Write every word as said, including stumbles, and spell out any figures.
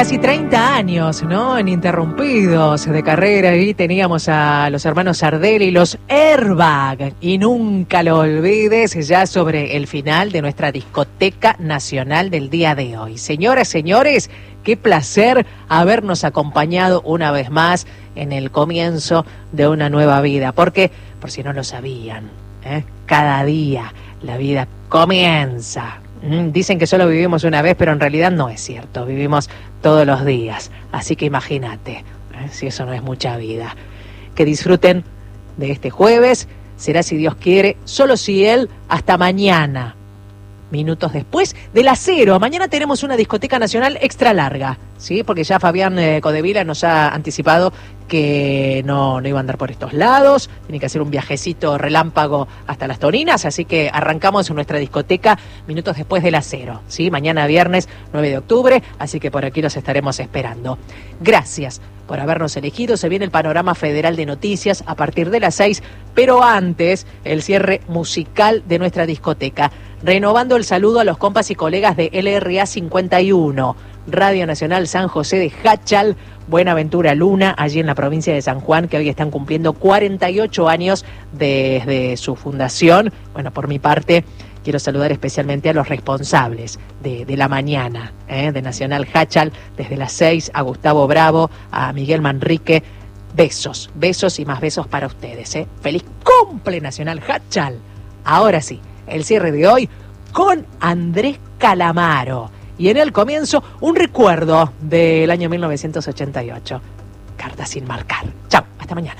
Casi treinta años, ¿no? Ininterrumpidos de carrera, y teníamos a los hermanos Sardelli, los Airbag, y nunca lo olvides, ya sobre el final de nuestra discoteca nacional del día de hoy. Señoras, señores, qué placer habernos acompañado una vez más en el comienzo de una nueva vida, porque, por si no lo sabían, ¿eh? cada día la vida comienza. Dicen que solo vivimos una vez, pero en realidad no es cierto, vivimos todos los días, así que imagínate, ¿eh? si eso no es mucha vida. Que disfruten de este jueves, será si Dios quiere, solo si Él, hasta mañana, minutos después de las cero. Mañana tenemos una discoteca nacional extra larga, ¿sí? Porque ya Fabián eh, Codevila nos ha anticipado que no, no iba a andar por estos lados, tiene que hacer un viajecito relámpago hasta Las Toninas, así que arrancamos en nuestra discoteca minutos después de las cero, ¿sí? Mañana viernes nueve de octubre, así que por aquí los estaremos esperando. Gracias por habernos elegido. Se viene el panorama federal de noticias a partir de las seis, pero antes el cierre musical de nuestra discoteca. Renovando el saludo a los compas y colegas de L R A cincuenta y uno, Radio Nacional San José de Jáchal, Buenaventura Luna, allí en la provincia de San Juan, que hoy están cumpliendo cuarenta y ocho años desde su fundación. Bueno, por mi parte, quiero saludar especialmente a los responsables de, de la mañana, ¿eh? de Nacional Jáchal, desde las seis, a Gustavo Bravo, a Miguel Manrique. Besos, besos y más besos para ustedes. ¿eh? ¡Feliz cumple Nacional Jáchal! Ahora sí, el cierre de hoy con Andrés Calamaro. Y en el comienzo, un recuerdo del año mil novecientos ochenta y ocho. Carta sin marcar. Chao, hasta mañana.